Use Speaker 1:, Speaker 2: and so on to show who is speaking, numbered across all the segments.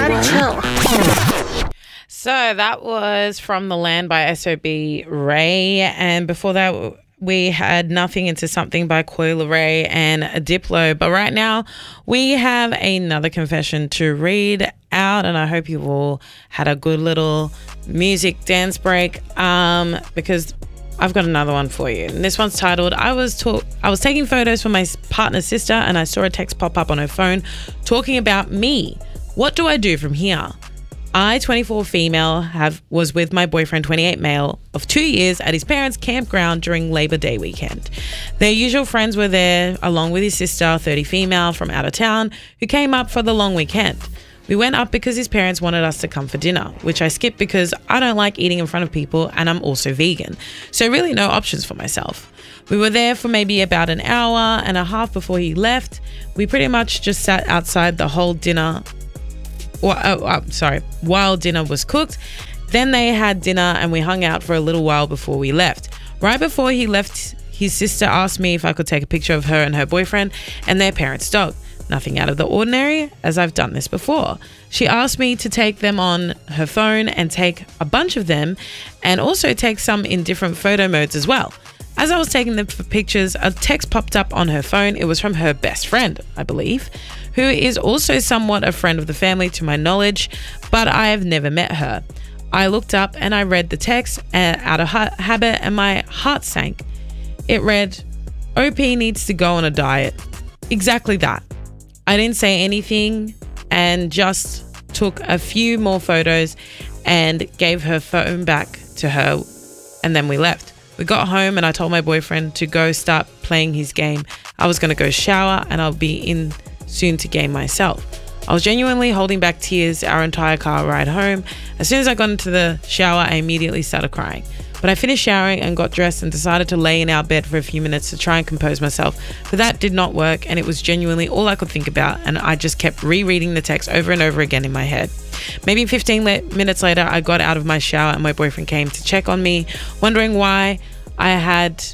Speaker 1: So that was From the Land by S.O.B. Ray. And before that, we had Nothing Into Something by Coi Leray and Diplo. But right now, we have another confession to read out. And I hope you've all had a good little music dance break because I've got another one for you. And this one's titled, I was taking photos for my partner's sister and I saw a text pop up on her phone talking about me. What do I do from here? I, 24 female, was with my boyfriend, 28 male, of 2 years at his parents' campground during Labor Day weekend. Their usual friends were there, along with his sister, 30 female, from out of town, who came up for the long weekend. We went up because his parents wanted us to come for dinner, which I skipped because I don't like eating in front of people and I'm also vegan. So really no options for myself. We were there for maybe about an hour and a half before he left. We pretty much just sat outside the whole dinner, while dinner was cooked. Then they had dinner and we hung out for a little while before we left. Right before he left, his sister asked me if I could take a picture of her and her boyfriend and their parents' dog. Nothing out of the ordinary, as I've done this before. She asked me to take them on her phone and take a bunch of them and also take some in different photo modes as well. As I was taking them for pictures, a text popped up on her phone. It was from her best friend, I believe, who is also somewhat a friend of the family to my knowledge, but I have never met her. I looked up and I read the text out of habit and my heart sank. It read, OP needs to go on a diet. Exactly that. I didn't say anything and just took a few more photos and gave her phone back to her, and then we left. We got home and I told my boyfriend to go start playing his game. I was going to go shower and I'll be in soon to game myself. I was genuinely holding back tears our entire car ride home. As soon as I got into the shower, I immediately started crying. But I finished showering and got dressed and decided to lay in our bed for a few minutes to try and compose myself. But that did not work and it was genuinely all I could think about, and I just kept rereading the text over and over again in my head. Maybe 15 minutes later, I got out of my shower and my boyfriend came to check on me, wondering why I hadn't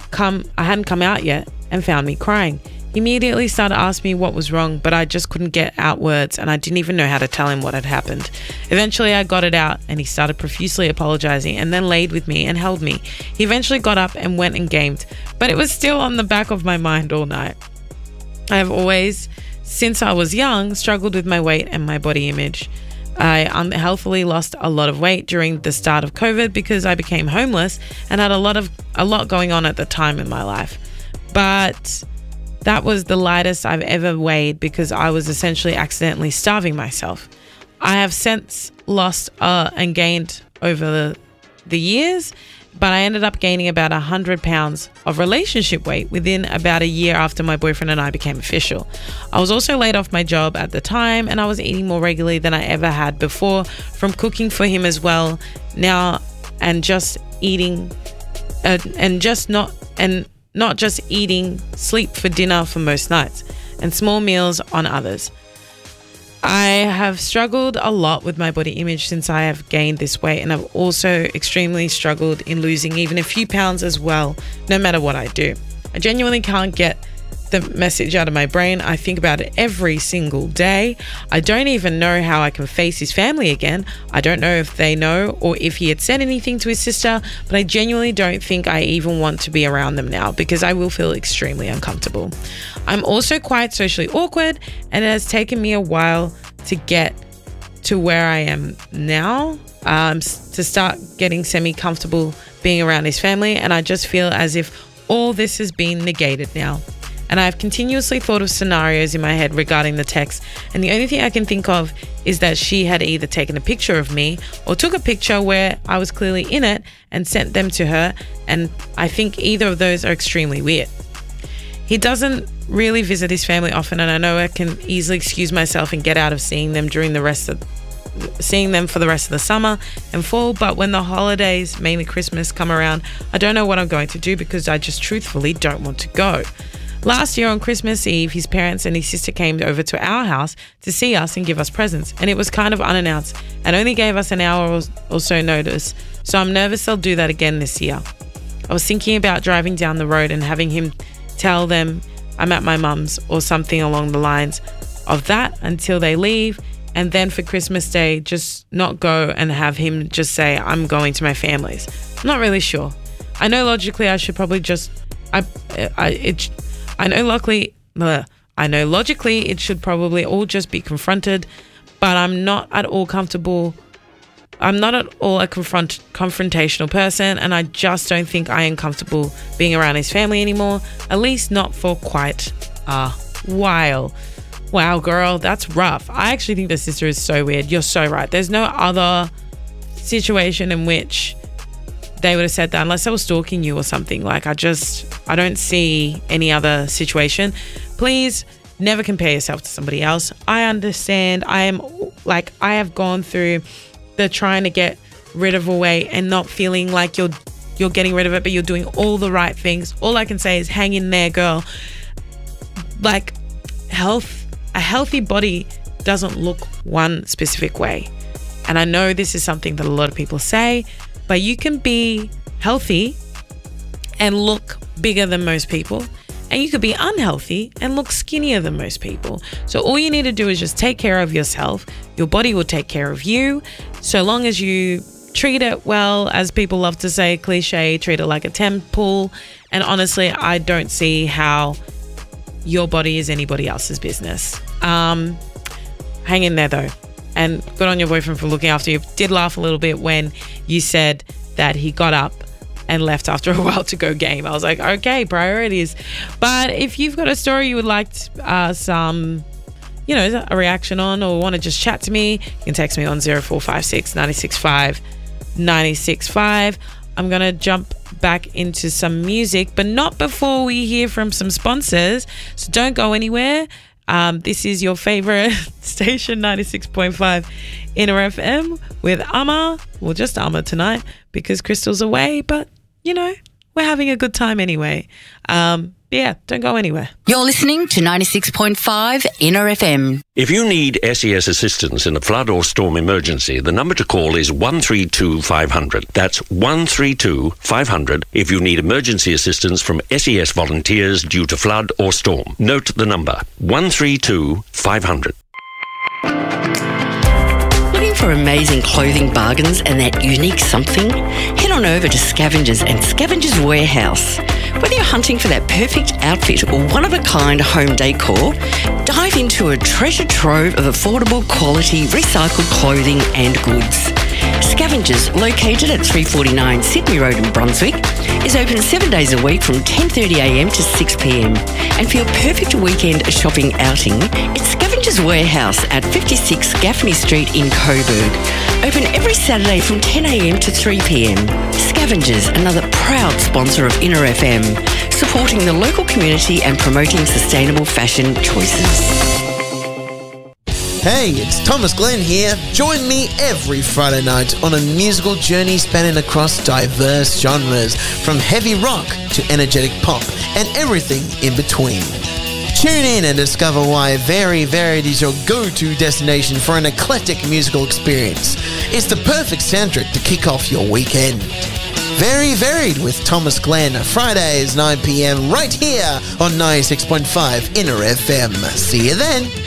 Speaker 1: come out yet, and found me crying. He immediately started asking me what was wrong, but I just couldn't get out words and I didn't even know how to tell him what had happened. Eventually I got it out and he started profusely apologizing and then laid with me and held me. He eventually got up and went and gamed, but it was still on the back of my mind all night. I have always, since I was young, struggled with my weight and my body image. I unhealthily lost a lot of weight during the start of COVID because I became homeless and had a lot going on at the time in my life. But that was the lightest I've ever weighed because I was essentially accidentally starving myself. I have since lost and gained over the years, but I ended up gaining about 100 pounds of relationship weight within about a year after my boyfriend and I became official. I was also laid off my job at the time and I was eating more regularly than I ever had before from cooking for him as well now, and just eating not just eating, sleep for dinner for most nights, and small meals on others. I have struggled a lot with my body image since I have gained this weight, and I've also extremely struggled in losing even a few pounds as well, no matter what I do. I genuinely can't get the message out of my brain. I think about it every single day. I don't even know how I can face his family again. I don't know if they know or if he had said anything to his sister, but I genuinely don't think I even want to be around them now because I will feel extremely uncomfortable. I'm also quite socially awkward and it has taken me a while to get to where I am now, to start getting semi-comfortable being around his family, and I just feel as if all this has been negated now. And I've continuously thought of scenarios in my head regarding the text, and the only thing I can think of is that she had either taken a picture of me or took a picture where I was clearly in it and sent them to her, and I think either of those are extremely weird. He doesn't really visit his family often, and I know I can easily excuse myself and get out of seeing them for the rest of the summer and fall, but when the holidays, mainly Christmas, come around, I don't know what I'm going to do because I just truthfully don't want to go. Last year on Christmas Eve, his parents and his sister came over to our house to see us and give us presents, and it was kind of unannounced and only gave us an hour or so notice, so I'm nervous they'll do that again this year. I was thinking about driving down the road and having him tell them I'm at my mum's or something along the lines of that until they leave. and then for Christmas Day, just not go and have him just say, I'm going to my family's. I'm not really sure. I know logically I should probably just, I know logically it should probably all just be confronted, but I'm not at all comfortable. I'm not at all a confrontational person, and I just don't think I am comfortable being around his family anymore, at least not for quite a while. Wow, girl, that's rough. I actually think the sister is so weird. You're so right. There's no other situation in which they would have said that unless they were stalking you or something. Like, I don't see any other situation. Please never compare yourself to somebody else. I understand. I have gone through the trying to get rid of a weight and not feeling like you're getting rid of it, but you're doing all the right things. All I can say is hang in there, girl. Like, a healthy body doesn't look one specific way. And I know this is something that a lot of people say, but you can be healthy and look bigger than most people, and you could be unhealthy and look skinnier than most people. So all you need to do is just take care of yourself. Your body will take care of you, so long as you treat it well, as people love to say, cliche, treat it like a temple. And honestly, I don't see how your body is anybody else's business. Hang in there though, and good on your boyfriend for looking after you. Did laugh a little bit when you said that he got up and left after a while to go game. I was like, okay, priorities. But if you've got a story you would like some, a reaction on, or want to just chat to me, you can text me on 0456 965 965. I'm going to jump back into some music, but not before we hear from some sponsors. So don't go anywhere. This is your favorite station, 96.5 Inner FM with Amma. Well, just Amma tonight because Crystal's away, but we're having a good time anyway. Yeah, don't go anywhere.
Speaker 2: You're listening to 96.5 Inner FM.
Speaker 3: If you need SES assistance in a flood or storm emergency, the number to call is 132 500. That's 132 500 if you need emergency assistance from SES volunteers due to flood or storm. Note the number, 132 500.
Speaker 2: Looking for amazing clothing bargains and that unique something? Head on over to Scavengers and Scavengers Warehouse. Whether you're hunting for that perfect outfit or one-of-a-kind home decor, dive into a treasure trove of affordable quality recycled clothing and goods. Scavengers, located at 349 Sydney Road in Brunswick, is open 7 days a week from 10:30am to 6pm. And for your perfect weekend shopping outing, it's Scavengers Warehouse at 56 Gaffney Street in Coburg. Open every Saturday from 10am to 3pm. Scavengers, another proud sponsor of Inner FM, supporting the local community and promoting sustainable fashion choices.
Speaker 4: Hey, it's Thomas Glenn here. Join me every Friday night on a musical journey spanning across diverse genres, from heavy rock to energetic pop and everything in between. Tune in and discover why Very Varied is your go-to destination for an eclectic musical experience. It's the perfect soundtrack to kick off your weekend. Very Varied with Thomas Glenn, Fridays 9pm right here on 96.5 Inner FM. See you then.